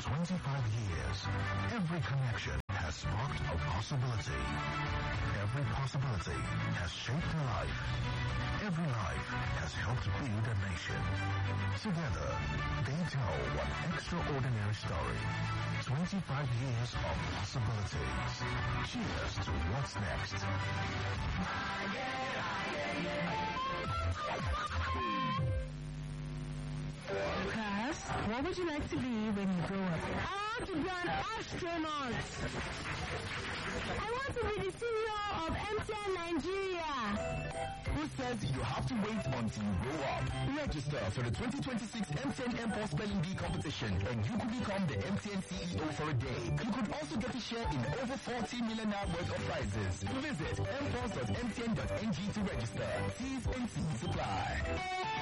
25 years, every connection has sparked a possibility. Every possibility has shaped a life. Every life has helped build a nation. Together, they tell one extraordinary story. 25 years of possibilities. Cheers to what's next. Class, what would you like to be when you grow up? I want to be an astronaut. I want to be the CEO of MTN Nigeria. Who says you have to wait until you grow up? Register for the 2026 MTN MPOS Spelling Bee competition and you could become the MTN CEO for a day. You could also get a share in over 40 million naira worth of prizes. Visit mpos.mtn.ng to register. T's and C's supply.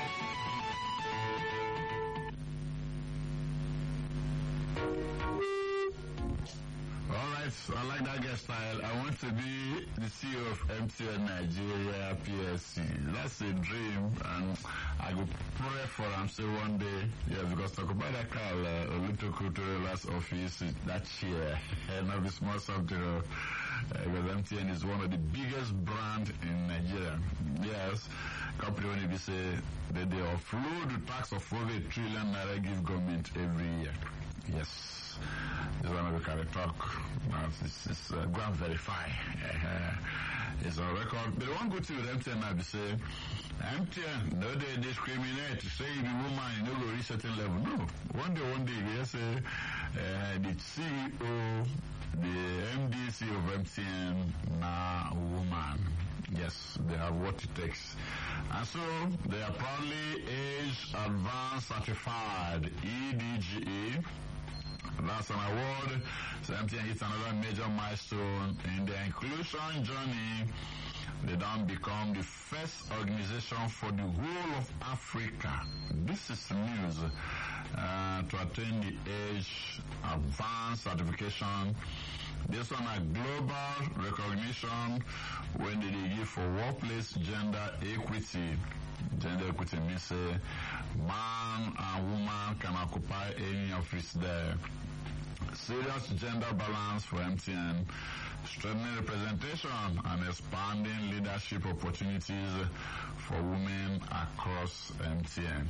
Alright, I like that guest style. I want to be the CEO of MTN Nigeria PSC. That's a dream, and I go pray for him say one day, yeah, because talk about that Carl Olutoku last office, that chair, and of small something, because MTN is one of the biggest brand in Nigeria. Yes, company when they say that they offload the tax of over 1 trillion naira give government every year. Yes. This one we can talk. It's go and verify. It's on record. But one good thing with MTN now be say, MTN, no they discriminate. Say you be woman, you no go reach certain level. No. One day, you say the CEO, the MDC of MTN, now woman. Yes, they have what it takes. And so, they are proudly Age Advanced Certified, EDGE. That's an award. So MTN hits another major milestone in their inclusion journey. They don't become the first organization for the whole of Africa. This is news to attain the Age Advanced certification. This one a global recognition when they give for workplace gender equity. Gender equity means man and woman can occupy any office there. Serious gender balance for MTN, strengthening representation and expanding leadership opportunities for women across MTN.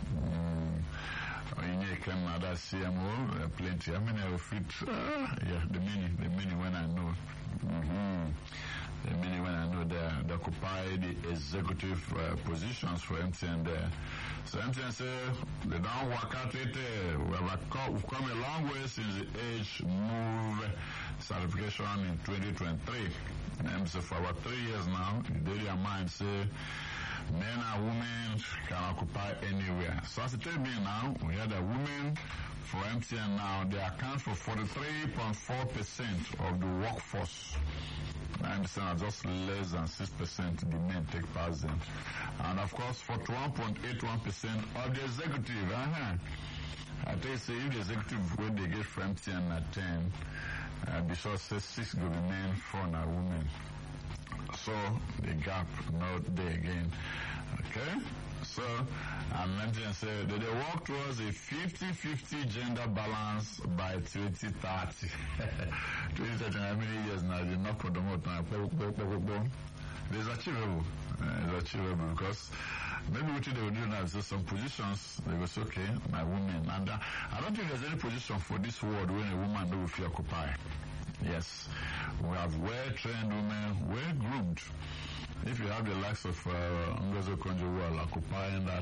You can another CMO, plenty. I mean, I will fit, the many when I know. The many when I know they occupy the executive positions for MTN there. So MTN say they don't work out it. We've come a long way since the Age Move certification in 2023. And so for about 3 years now, their mind say men and women can occupy anywhere. So as it tells me now, we have the women for MTN now, they account for 43.4% of the workforce. I understand just less than 6% the men take part in. And of course, 41.81% of the executive. I tell you, say, if the executive, when they get from MTN at 10, Bishop says 6 will be men, 4 are women. So, the gap not there again. Okay? So, and MTN said that they work towards a 50-50 gender balance by 2030. 2030, how many years now? They're not promote now. It's achievable. It's achievable because maybe what they will do now is some positions, they will say, okay, my women. And I don't think there's any position for this world when a woman will feel occupied. Yes, we have well-trained women, well-groomed. If you have the likes of Ngozi Okonjo-Iweala occupying that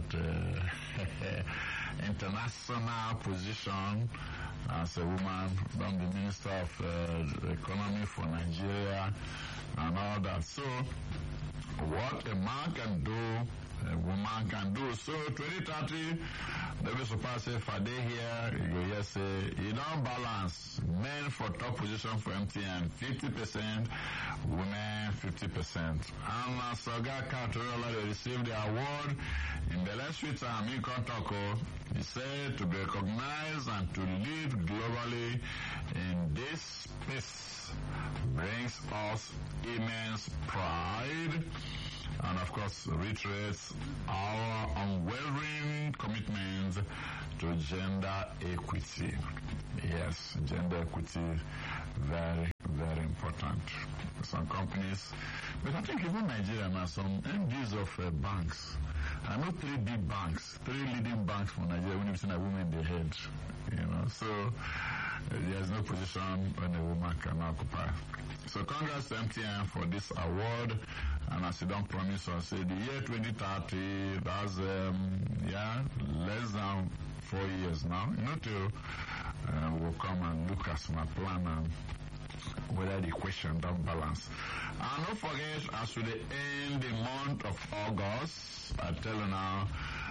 international position as a woman, from the Minister of Economy for Nigeria and all that. So, what a man can do, a woman can do. So 2030, they will surpass if I day here, you hear say, you don't balance men for top position for MTN, 50%, women 50%. And Soga Katoriola, they received the award in the last week time in Kontoko. He said to be recognized and to lead globally in this space brings us immense pride. And of course, reiterates our unwavering commitment to gender equity. Yes, gender equity, very, very important. Some companies, but I think even Nigeria now, some MDs of banks. I know 3 big banks, 3 leading banks from Nigeria, when you've seen a woman in the head, so there's no position when a woman can occupy. So congrats to MTN for this award, and as you don't promise us, say the year 2030, that's, less than 4 years now, till we'll come and look at my plan and whether the question don't balance. And don't forget, as we end the month of August, I tell you now,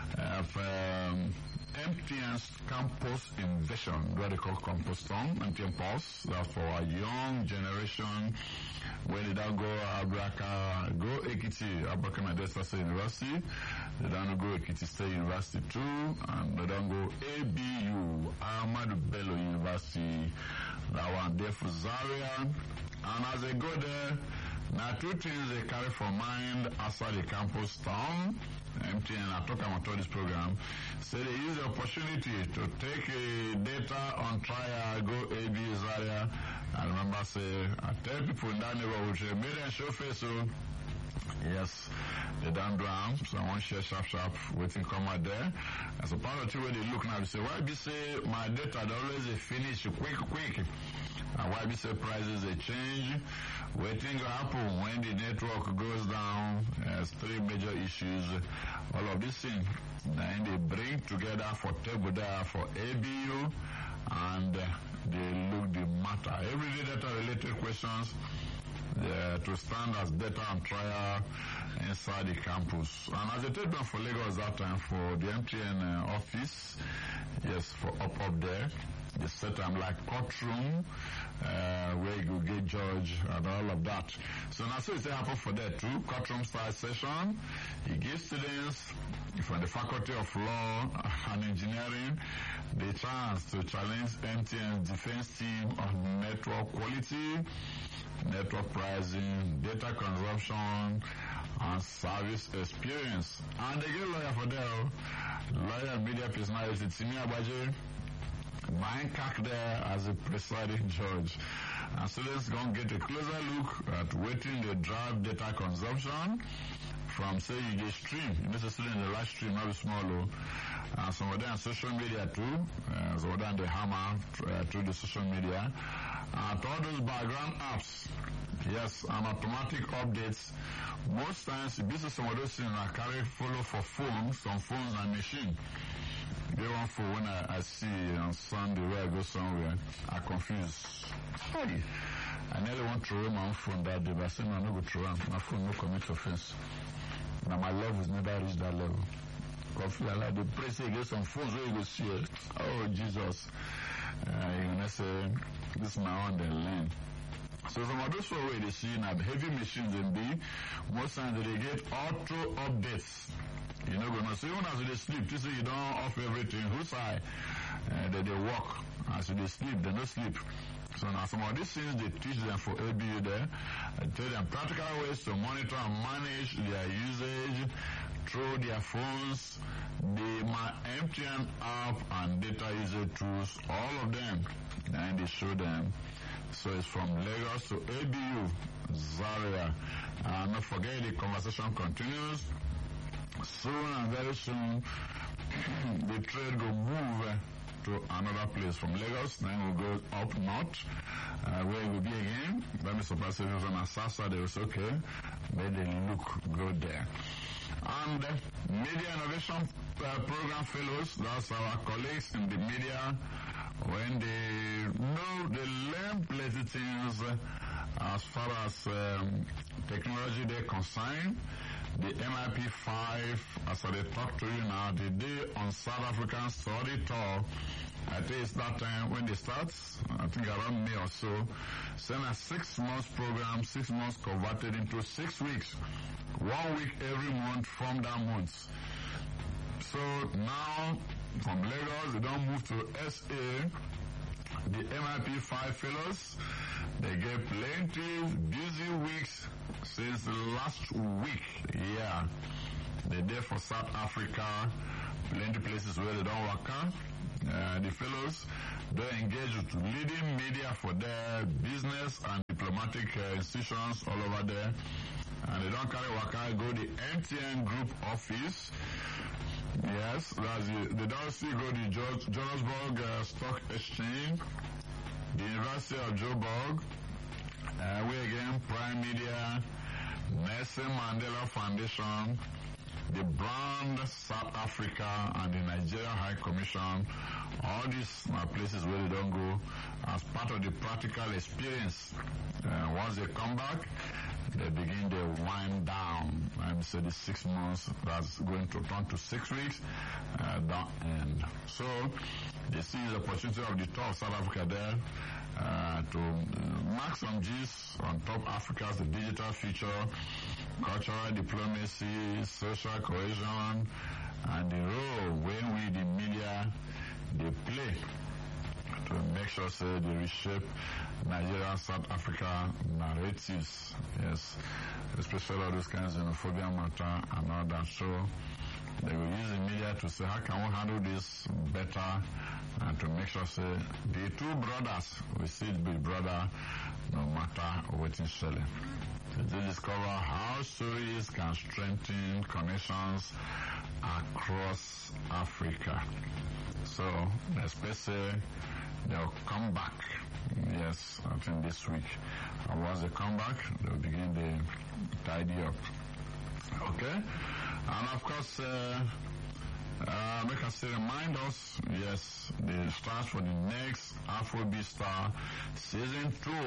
MTN's campus invasion, what they call Campus Town, MTN Pulse, that's for our young generation, where they don't go Abraka, go Ekiti, Abraka Medesta State University, they don't go Ekiti State University too, and they don't go ABU, Ahmadu Bello University, that one there for Zaria, and as they go there, now 2 things they carry for mind outside the campus town. MTN, I talk about this program, so they use the opportunity to take data on trial, go AB Zaria. I remember I tell people in that neighborhood, made them show face, so yes, they don't do them, so I want to share sharp, waiting come out there. As a part of the way they look now, they say, why be say my data they always finish quick. And why be say prices they change? Waiting to happen when the network goes down. There's 3 major issues. All of these things, then they bring together for table there for ABU, and they look the matter. Everyday data related questions to stand as data and trial inside the campus. And as I told them for Lagos that time for the MTN office, yes, for up there, they set them like courtroom, where you get judge and all of that. So now so it's happen for that too, courtroom style session. He gives students from the Faculty of Law and Engineering the chance to challenge MTN's defense team on network quality, network pricing, data consumption, and service experience. And they get lawyer for them, lawyer and media personality, Timi Abaje, Mine Kak there as a presiding judge. And students going to get a closer look at waiting the drive data consumption from, say, you get stream. You know, a student in the live stream, not small, and some of them on social media too. Some of them they hammer through the social media. And all those background apps, yes, and automatic updates. Most times, this is some of those things I carry follow for phones, some phones and machine. They want for when I see on Sunday where I go somewhere, I confuse. Hey, I nearly want to throw my own phone that day, but I said, no, I'm not going to throw my phone, no commit offense. Now my love has never reached that level. Confuse, like the press against some phones where you go see it. Oh, Jesus. You're going to say, this is my own, then learn. So some of those way they see now heavy machines in B, most times they get auto updates. You know, gonna say even as they sleep, you say you don't off everything. Whose side? They walk. As they sleep, they don't sleep. So now some of these things they teach them for ABU there. Tell them practical ways to monitor and manage their usage through their phones, my MTN app and data user tools, all of them. And they show them. So it's from Lagos to ABU, Zaria. And don't forget the conversation continues. Soon and very soon, the trade will move to another place from Lagos. Then we'll go up north, where it will be again. Let me surprise if it was on Asasa. They was okay. But they go there. And Media Innovation Program Fellows, that's our colleagues in the media. When they learn plenty things as far as technology they're concerned. The MIP5, as I talk to you now, the day on South African study tour, I think it's that time when they start, I think around May or so, send a 6 months program, 6 months converted into 6 weeks, 1 week every month from that month. So now, from Lagos, they don't move to SA, the MIP5 fellows, they get plenty busy weeks since the last week. Yeah, they're there for South Africa, plenty places where they don't work on. The fellows, they engage with leading media for their business and diplomatic institutions all over there. And they don't carry waka, go the MTN Group office. Yes, they don't see go the Johannesburg Stock Exchange, the University of Joburg, we again, Prime Media, Nelson Mandela Foundation, the Brand South Africa, and the Nigeria High Commission. All these are places where they don't go as part of the practical experience. Once they come back, they begin to wind down. And so the 6 months that's going to turn to 6 weeks, don't end. So they see the opportunity of the tour of South Africa there to mark some G's on top Africa's digital future, cultural diplomacy, social cohesion, and the role when we, the media, they play to make sure they reshape Nigeria, South Africa narratives, yes, especially all those kinds of xenophobia matter and all that. So they will use the media to say, how can we handle this better, and to make sure the two brothers will still be brother no matter what is selling. They discover how stories can strengthen connections across Africa. So especially they'll come back. Yes, I think this week. And once they come back, they'll begin to tidy up. Okay? And of course, make us remind us, yes, the start for the next Afrobeat Star Season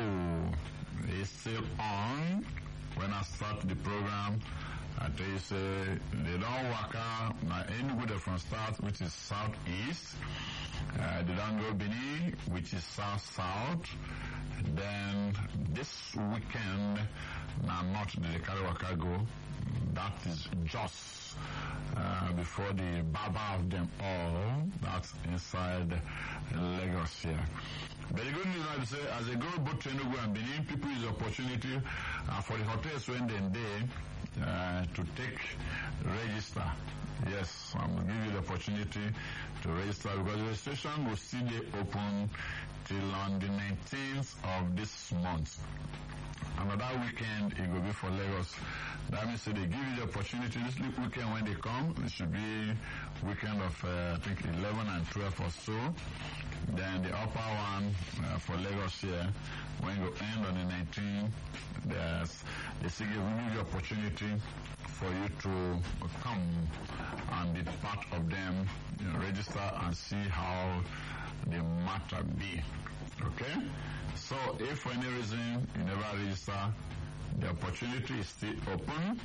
2 is still on. When I start the program, I tell you, they don't work out any good from start, which is southeast. They don't go Benin, which is south-south. Then this weekend, now not the Kariwaka go, that is just before the Baba of them all, that's inside Lagos here. But the good news is to say, as they go both to Enugu and Benin, people use the opportunity for the hotels when they're there to take register. Yes, I'm going to give you the opportunity to register because the registration will still be open till on the 19th of this month. Another weekend, it will be for Lagos. That means they give you the opportunity this weekend when they come. It should be weekend of, I think, 11 and 12 or so. Then the upper one for Lagos here, when you end on the 19th, they still give you the opportunity for you to come and be part of them, register and see how the matter be. Okay? So if for any reason you never register, the opportunity is still open.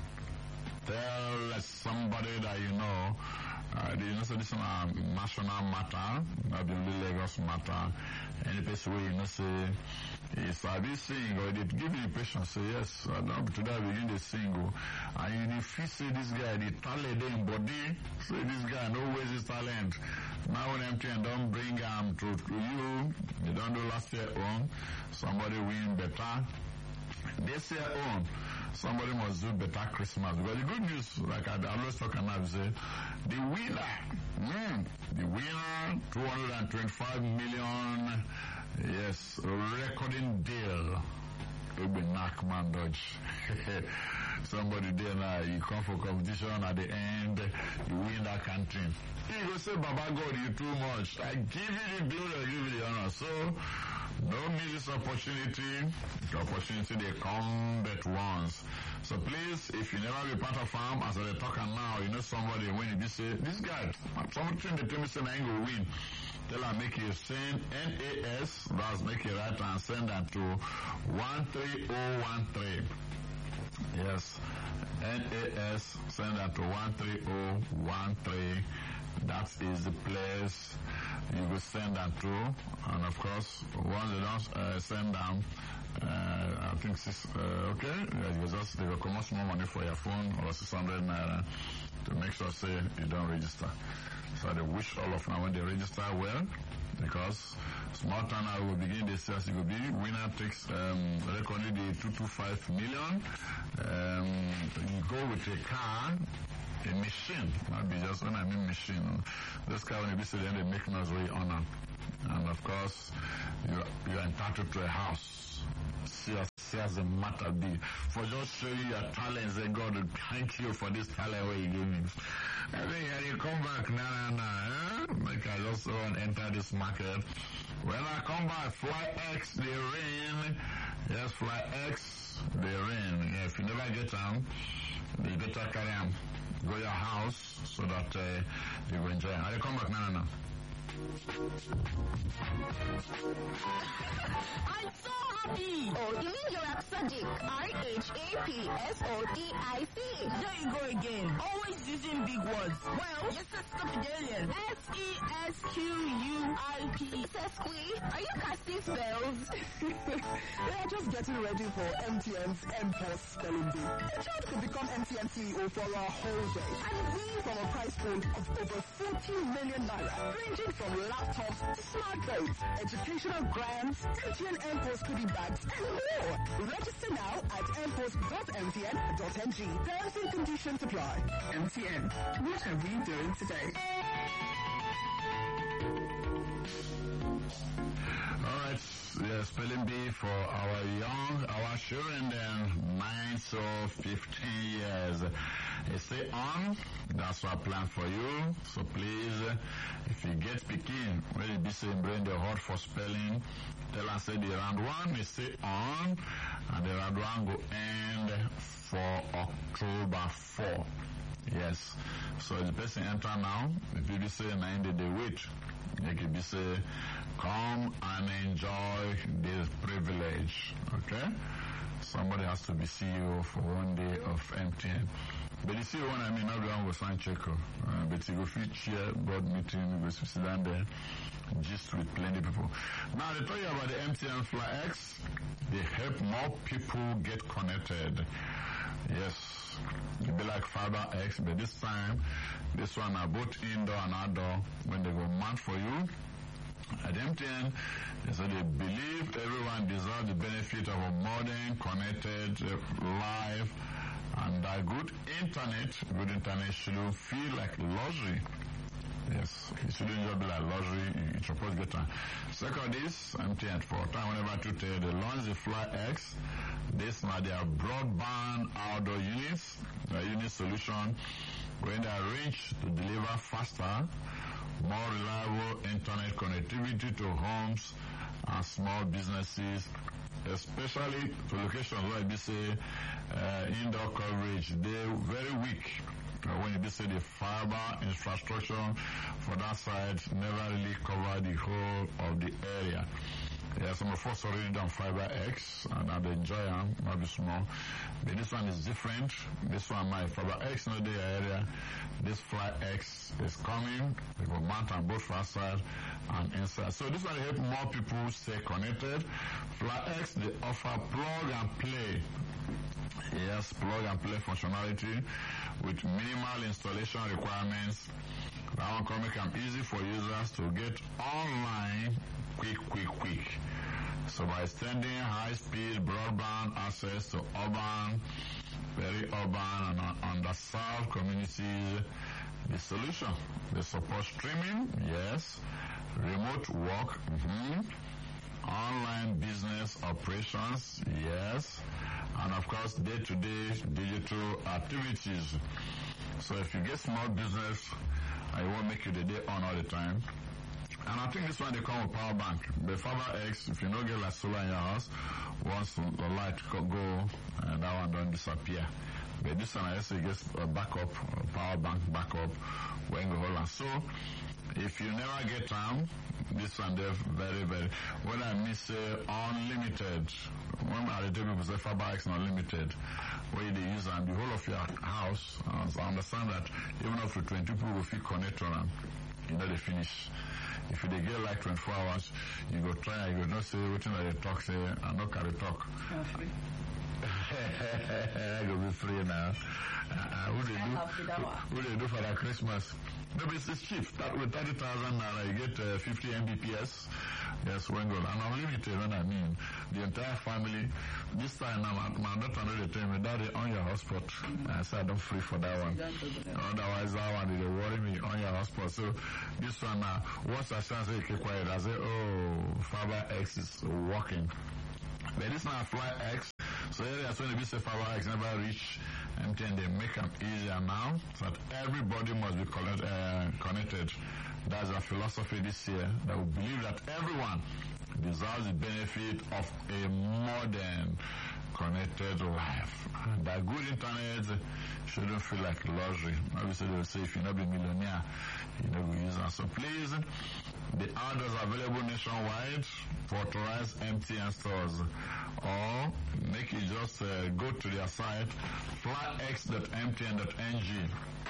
Tell somebody that you know, so this is a national matter, not only Lagos matter. Any place where you know say, if I be sing, or they give you the impression, say, yes, I don't today I begin to sing, and you feel say this guy, the talent in body, say this guy, no ways his talent. Now when MTN don't bring to you, you don't do last year own, somebody win better. This year own, somebody must do better Christmas. Because the good news, like I always talk about, is the winner, 225 million, yes, recording deal. It will be Nachman Dodge. Somebody there now, you come for competition, at the end, you win that country. You go say, Baba God, you too much. I give you the glory, I give you the honor. So, don't miss this opportunity. The opportunity, they come but once. So please, if you never be part of farm, as I talk now, you know somebody, when you say, this guy, something they tell me say, I ain't gonna win. Tell her, make you send NAS, that's make it right and send that to 13013. Yes, NAS, send that to 13013. That is the place you will send that to. And of course, once they don't send them, I think they will come out more money for your phone or 600 naira to make sure say you don't register. So I wish all of them when they register well, because small town I will begin this year. It will be winner takes recording the 225 million. You go with a car. a machine. Not be just when I mean machine. This guy, when you be saying they make noise where you honor. And of course, you are entitled to a house. See as the matter be. For just showing your talents, and God will thank you for this talent where you gave me. I think you come back now, Like I just want to enter this market. When I come back, Fly X, they rain. Yes, Fly X, they rain. Yeah, if you never get them, you better carry them. Go to your house so that you will enjoy. Are you come back now? I'm so happy. Oh, you mean you're Rhapsodic? RHAPSODIC. There you go again. Always using big words. Well, yes, Sesquipedalian. SESQUIP. Sesqui? Are you casting spells? We are just getting ready for MTN's MPOS Spelling Bee. A child could become MTN CEO for a whole day and win from a prize pool of over 40 million naira, ranging from laptops to smartphones, educational grants, MTN MPOS goodie bags, and more. Register now at mpost.mtn.ng. Terms and conditions apply. MTN, what are we doing today? Alright, yeah, spelling bee for our children then 9 to 15 years. They stay on, that's our plan for you. So please, if you get picking, when you be saying brain the hot for spelling, tell us say the round one is stay on, and the round one go end for October 4. Yes. So the person enter now, if you be saying 9 they wait. They could be say, come and enjoy this privilege. Okay? Somebody has to be CEO for one day of MTN. But the CEO one, I mean, everyone will sign check. But you go fit chair board meeting, you go sit down there, just with plenty people. Now, they tell you about the MTN Fly X. They help more people get connected. Yes, it'll be like Fiber X, but this time, this one are both indoor and outdoor. When they go mount for you, at MTN, so they believe everyone deserves the benefit of a modern, connected life, and a good internet shouldn't feel like luxury. Yes, it shouldn't just be like luxury, it's supposed to get time. Second is, MTN for time whenever to tell they launch the Fly X. This now their broadband outdoor units, the unit solution, when they are arranged to deliver faster, more reliable internet connectivity to homes and small businesses, especially to locations where they say indoor coverage, they're very weak. When you say the fiber infrastructure for that side never really cover the whole of the area. Yeah, some of us already done Fiber X and I enjoy them, maybe small. But this one is different. This one, my Fiber X, no the area. This Fly X is coming. We will mount on both far side and inside. So this one help more people stay connected. Fly X, they offer plug and play. Yes, plug and play functionality with minimal installation requirements. That one can make them easy for users to get online quick. So by extending high-speed broadband access to urban, peri-urban, and underserved communities, the solution, they support streaming, yes, remote work, online business operations, yes, and of course day-to-day digital activities. So if you get small business, I won't make you the day on all the time. And I think this one they come with power bank. The Fiber X, if you don't get like solar in your house, once the light go, that one don't disappear. But this one I guess it gets a backup, a power bank backup when you hold on. So if you never get time, this one they're very, very. When I miss unlimited, when I tell people say Fiber X not unlimited, where they use and the whole of your house, I understand that even up to 20 people will feel connected on them. You know they finish. If they get like 24 hours, you go try, you go not say what they talk, say, and not carry talk. I go be free now. Who they do for the Christmas? Maybe it's cheap. Start with 30,000 naira, you get 50 Mbps. Yes, when good. And unlimited, when I mean the entire family. This time now, my daughter know they tell me, Daddy, on your hotspot. I said, I don't free for that one. Otherwise, that one, they worry me on your hotspot. So this one now, once I start saying, keep quiet, I say, oh, Fiber X is working. But this now Fly X. So that's when the Fiber X never reach MTN, they make them easier now, so that everybody must be connected. That's a philosophy this year, that we believe that everyone deserves the benefit of a modern connected life. And that good internet shouldn't feel like luxury. Obviously they will say if you not be millionaire, you know we use that. So please, the orders are available nationwide for authorized MTN stores, or make you just go to their site flyx.mtn.ng,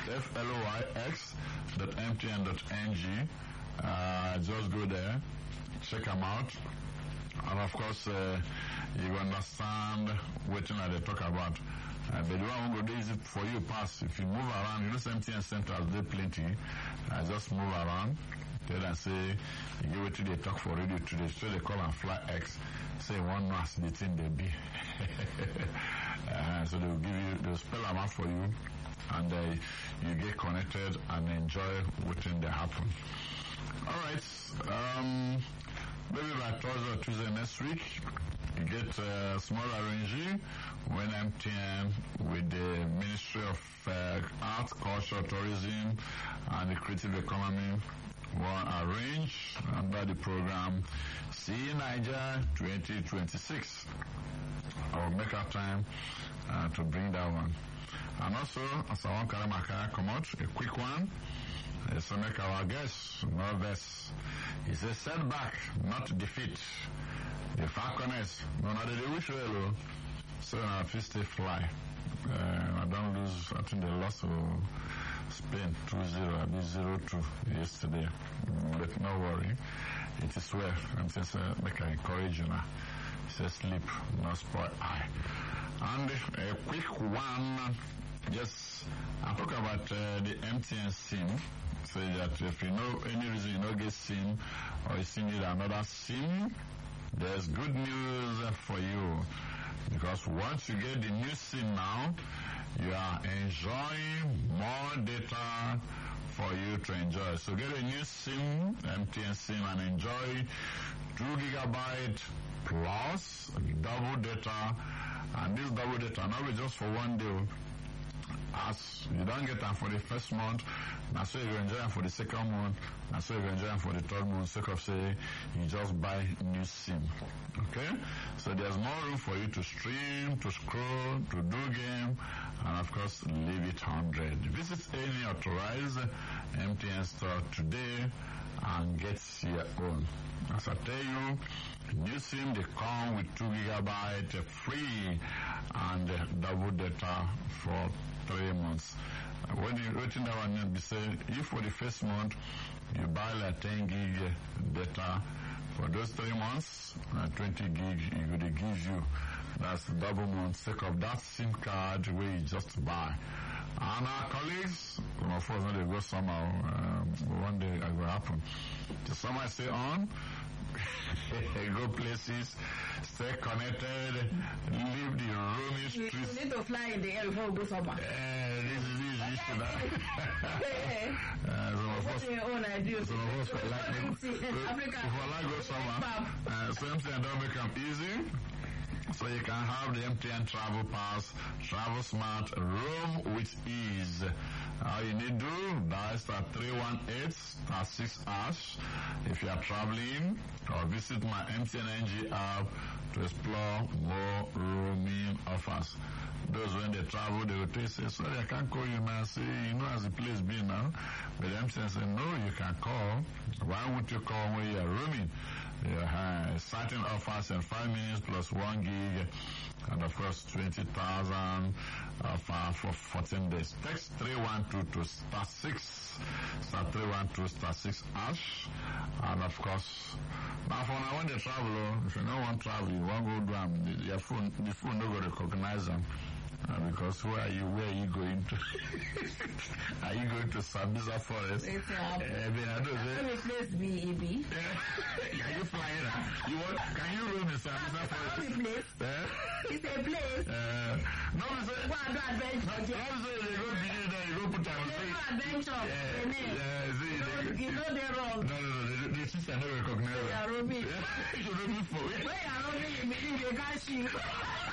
FLYX.mtn.ng. Just go there, check them out, and of course you understand what they talk about. But the one who go easy for you pass. If you move around, you know MTN centers, they plenty. Just move around. Tell them say, you give it to they talk for radio today. So they call them Fly X. Say one mass the thing they be. So they will give you, they'll spell them out for you, and you get connected and enjoy what they happen. All right. Maybe by Thursday or Tuesday next week, you get a small arrangee when MTN with the Ministry of Art, Culture, Tourism, and the Creative Economy will arrange under the program See Niger 2026. I will make our time to bring that one. And also, as I want Karamaka come out, a quick one. So make our guest nervous. It's a setback, not defeat. The Falconers, no, not the wish well. So I stay fly. I don't lose. I think they lost to Spain 2-0. I beat 0-2 yesterday. But no worry, it is well. I'm just make I encourage you now. Say sleep, no spoil eye. And a quick one. Yes, I'm talking about the MTN SIM. Say that if you know any reason you don't get SIM, or you still need another SIM, there's good news for you. Because once you get the new SIM now, you are enjoying more data for you to enjoy. So get a new SIM, MTN SIM, and enjoy 2 GB plus double data. And this double data not be just for one day. As you don't get them for the first month, now so you enjoy them for the second month, now so you enjoy them for the third month, sake of say you just buy new SIM. Okay? So there's more room for you to stream, to scroll, to do game, and of course leave it 100. Visit any authorized MTN store today and get your own. As I tell you, new SIM they come with 2 GB free and double data for 3 months. When you waiting that one, be say if for the first month you buy like 10 gig data for those 3 months, 20 gig it will give you. That's double month sake of that SIM card where you just buy. And our colleagues, of course, when they go somehow, one day it will happen. The summer stay on, go places, stay connected, leave the roaming streets. You need to fly in the air before we go summer. This is used to that. Some of us for like go summer. So MTN don't make them easy. So you can have the MTN Travel Pass, Travel Smart, roam with ease. All you need to do, dial *318*6# if you are traveling, or visit my MTN NG app to explore more roaming offers. Those when they travel, they will say, sorry, I can't call you now. Say, you know, as the place be now. But MTN say, no, you can call. Why would you call when you are roaming? Certain offers in 5 minutes plus 1 gig, and of course 20,000 for 14 days. Text 312 to *6, *312*6#, and of course, now for now when they travel, if you don't want to travel, you won't go do them. The phone don't go recognize them. Because where are you going to? Are you going to Sambisa Forest? It's replace BEB. Are you flying? Can you roam in Sambisa Forest? It's a place. It's a place. No, sir. Go and do adventure. They go video there, you go put down. They do adventure. You know they're wrong. No, the sister never recognize. They are roaming. You're roaming for it. When you are roaming, you can't see.